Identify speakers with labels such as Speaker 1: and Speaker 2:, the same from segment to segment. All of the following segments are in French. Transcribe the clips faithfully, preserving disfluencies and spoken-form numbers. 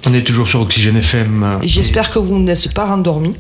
Speaker 1: On est toujours sur Oxygène F M.
Speaker 2: Et j'espère et... que vous n'êtes pas rendormis.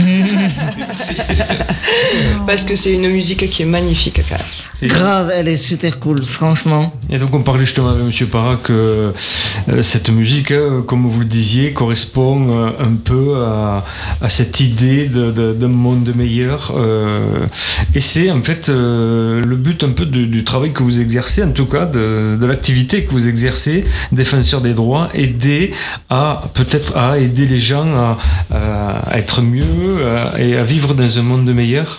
Speaker 2: Parce que c'est une musique qui est magnifique quand même.
Speaker 3: Et grave, elle est super cool, franchement.
Speaker 1: Et donc on parlait justement avec M. Parra que euh, cette musique, euh, comme vous le disiez, correspond euh, un peu à, à cette idée de, de, d'un monde meilleur. Euh, et c'est en fait euh, le but un peu du, du travail que vous exercez, en tout cas de, de l'activité que vous exercez, défenseur des droits, aider à peut-être à aider les gens à, à être mieux à, et à vivre dans un monde meilleur.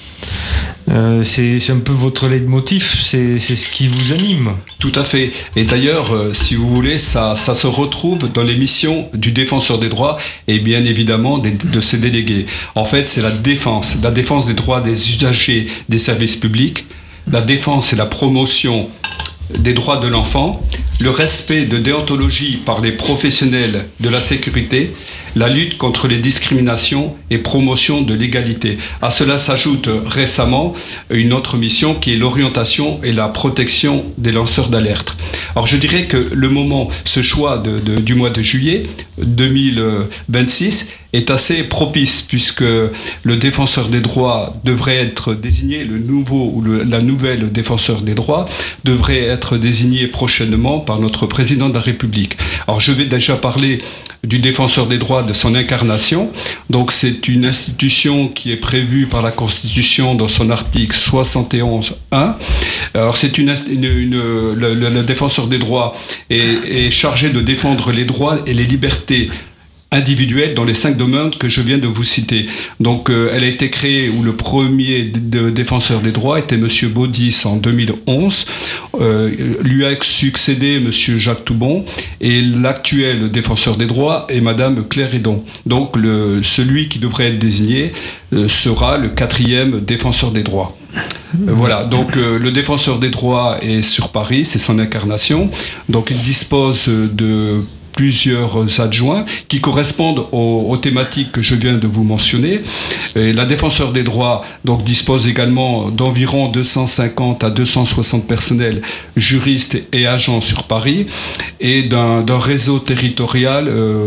Speaker 1: Euh, c'est, c'est un peu votre leitmotiv, c'est, c'est ce qui vous anime.
Speaker 4: Tout à fait. Et d'ailleurs, euh, si vous voulez, ça, ça se retrouve dans les missions du défenseur des droits et bien évidemment des, de ses délégués. En fait, c'est la défense, la défense des droits des usagers des services publics, la défense et la promotion des droits de l'enfant, le respect de déontologie par les professionnels de la sécurité, la lutte contre les discriminations et promotion de l'égalité. À cela s'ajoute récemment une autre mission qui est l'orientation et la protection des lanceurs d'alerte. Alors je dirais que le moment, ce choix de, de, du mois de juillet deux mille vingt-six est assez propice puisque le défenseur des droits devrait être désigné, le nouveau ou le, la nouvelle défenseur des droits devrait être désigné prochainement par notre président de la République. Alors je vais déjà parler du défenseur des droits, de son incarnation. Donc c'est une institution qui est prévue par la Constitution dans son article soixante et onze un. Alors c'est une, une, une le, le, le défenseur des droits est, est chargé de défendre les droits et les libertés individuelle dans les cinq domaines que je viens de vous citer. Donc euh, elle a été créée où le premier de défenseur des droits était Monsieur Baudis en deux mille onze. Euh, lui a succédé Monsieur Jacques Toubon et l'actuel défenseur des droits est Madame Claire Hédon. Donc le, celui qui devrait être désigné euh, sera le quatrième défenseur des droits. Euh, voilà, donc euh, le défenseur des droits est sur Paris, c'est son incarnation. Donc il dispose de plusieurs adjoints qui correspondent aux, aux thématiques que je viens de vous mentionner. Et la défenseur des droits donc, dispose également d'environ deux cent cinquante à deux cent soixante personnels juristes et agents sur Paris et d'un, d'un réseau territorial euh,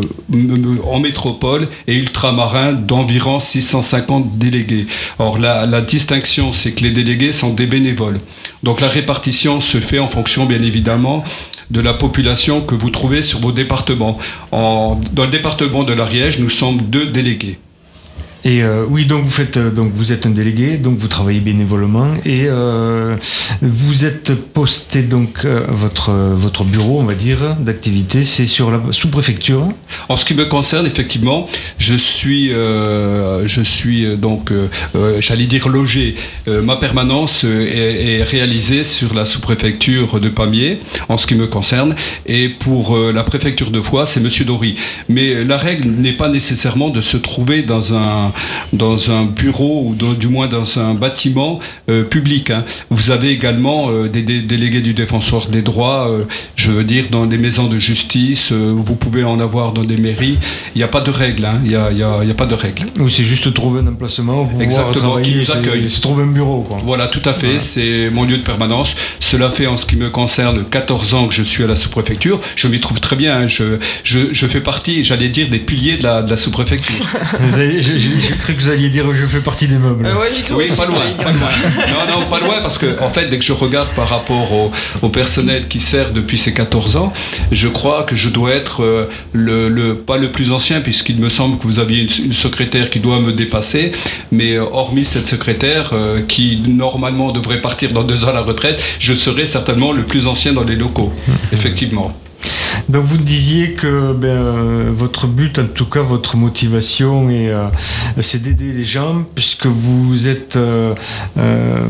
Speaker 4: en métropole et ultramarin d'environ six cent cinquante délégués. Or la, la distinction, c'est que les délégués sont des bénévoles. Donc la répartition se fait en fonction bien évidemment de la population que vous trouvez sur vos départements. En, dans le département de l'Ariège, nous sommes deux délégués.
Speaker 1: Et euh, oui, donc vous faites, euh, donc vous êtes un délégué, donc vous travaillez bénévolement et euh, vous êtes posté donc euh, votre votre bureau, on va dire, d'activité, c'est sur la sous-préfecture.
Speaker 4: En ce qui me concerne, effectivement, je suis euh, je suis donc euh, euh, j'allais dire logé. Euh, ma permanence est, est réalisée sur la sous-préfecture de Pamiers, en ce qui me concerne, et pour euh, la préfecture de Foix, c'est Monsieur Dory. Mais la règle n'est pas nécessairement de se trouver dans un dans un bureau ou dans, du moins dans un bâtiment euh, public. Hein. Vous avez également euh, des, des délégués du défenseur des droits, euh, je veux dire dans des maisons de justice, euh, vous pouvez en avoir dans des mairies. Il n'y a pas de règle, hein. il n'y a, il y a, il y a pas de règle.
Speaker 1: Oui, c'est juste trouver un emplacement pour
Speaker 4: Exactement,
Speaker 1: pouvoir travailler,
Speaker 4: qui nous accueille.
Speaker 1: C'est, c'est trouver un bureau, quoi.
Speaker 4: Voilà, tout à fait, voilà. C'est mon lieu de permanence. Cela fait en ce qui me concerne quatorze ans que je suis à la sous-préfecture. Je m'y trouve très bien, hein. je, je, je fais partie, j'allais dire, des piliers de la, de la sous-préfecture.
Speaker 1: Vous avez, j'ai, j'ai cru que vous alliez dire je fais partie des meubles.
Speaker 2: Euh, ouais, j'ai cru
Speaker 4: oui,
Speaker 2: aussi
Speaker 4: pas loin. Pas loin. Non, non, pas loin, parce que en fait, dès que je regarde par rapport au, au personnel qui sert depuis ces quatorze ans, je crois que je dois être euh, le, le, pas le plus ancien, puisqu'il me semble que vous aviez une, une secrétaire qui doit me dépasser, mais euh, hormis cette secrétaire euh, qui normalement devrait partir dans deux ans à la retraite, je serai certainement le plus ancien dans les locaux, mmh. Effectivement.
Speaker 1: Donc vous disiez que ben, euh, votre but, en tout cas votre motivation, est, euh, c'est d'aider les gens, puisque vous êtes euh, euh,